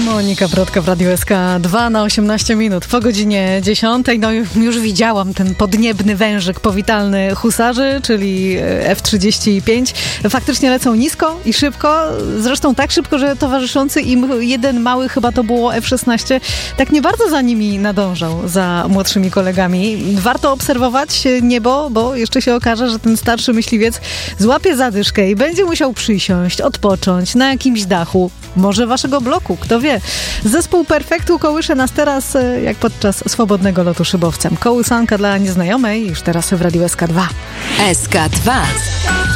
Monika Brodka w Radiu SK 2 na 18 minut po godzinie 10. No już widziałam ten podniebny wężyk powitalny husarzy, czyli F-35. Faktycznie lecą nisko i szybko, zresztą tak szybko, że towarzyszący im jeden mały, chyba to było F-16, tak nie bardzo za nimi nadążał, za młodszymi kolegami. Warto obserwować niebo, bo jeszcze się okaże, że ten starszy myśliwiec złapie zadyszkę i będzie musiał przysiąść, odpocząć na jakimś dachu. Może waszego bloku, kto wie. Zespół Perfektu kołysze nas teraz jak podczas swobodnego lotu szybowcem. Kołysanka dla nieznajomej już teraz w Radiu SK2. SK2.